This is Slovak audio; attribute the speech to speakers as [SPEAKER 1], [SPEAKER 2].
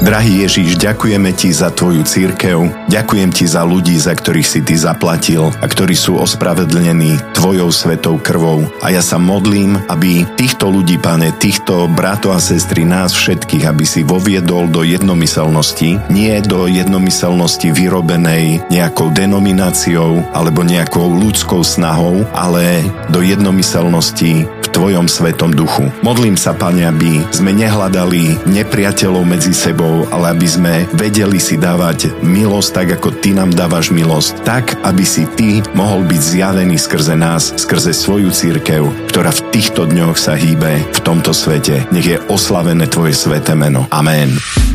[SPEAKER 1] Drahý Ježiš, ďakujeme Ti za Tvoju cirkev, ďakujem Ti za ľudí, za ktorých si Ty zaplatil a ktorí sú ospravedlnení Tvojou svetou krvou. A ja sa modlím, aby týchto ľudí, Pane, týchto bratov a sestry, nás všetkých, aby si voviedol do jednomyselnosti, nie do jednomyselnosti vyrobenej nejakou denomináciou alebo nejakou ľudskou snahou, ale do jednomyselnosti v Tvojom svetom duchu. Modlím sa, Pane, aby sme nehľadali nepriateľov medzi sebou, ale aby sme vedeli si dávať milosť tak, ako Ty nám dávaš milosť, tak, aby si Ty mohol byť zjavený skrze nás, skrze svoju cirkev, ktorá v týchto dňoch sa hýbe v tomto svete. Nech je oslavené Tvoje sväté meno. Amen.